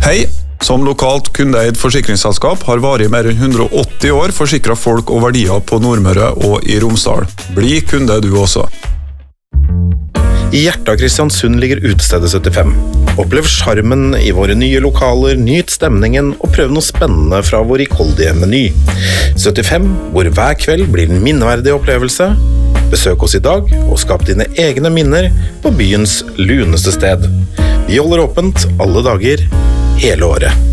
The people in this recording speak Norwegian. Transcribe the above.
Hei, som lokalt kundeeid forsikringsselskap har varig mer enn 180 år forsikret folk og verdier på Nordmøre og i Romsdal. Bli kunde du også. I hjertet av Kristiansund ligger utestedet 75. Opplev charmen i våre nye lokaler, nyt stemningen og prøv noe spennende fra vår rikholdige meny. 75, hvor hver kveld blir en minneverdig opplevelse. Besøk oss i dag og skap dine egne minner på byens luneste sted. Vi holder åpent alle dager, hele året.